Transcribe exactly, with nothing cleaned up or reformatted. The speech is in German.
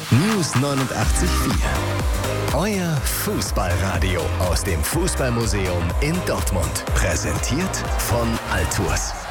News neunundachtzig Komma vier. Euer Fußballradio aus dem Fußballmuseum in Dortmund. Präsentiert von Altours.